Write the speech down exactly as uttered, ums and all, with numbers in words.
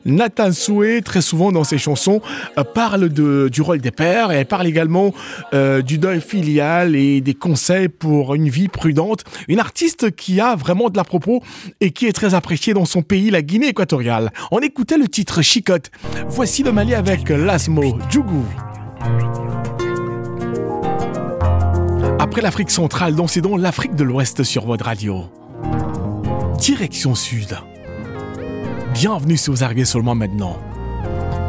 Nathan Soué, très souvent dans ses chansons, euh, parle de, du rôle des pères et elle parle également euh, du deuil filial et des conseils pour une vie prudente. Une artiste qui a vraiment de la propos et qui est très appréciée dans son pays, la Guinée équatoriale. On écoutait le titre Chicotte. Voici le Mali avec Lasmo Djougou. Après l'Afrique centrale, donc c'est donc l'Afrique de l'Ouest sur votre radio. Direction Sud. Bienvenue si vous arrivez seulement maintenant.